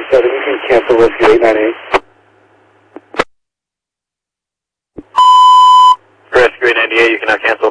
7, you can cancel Rescue 898. Rescue 898, you cannot cancel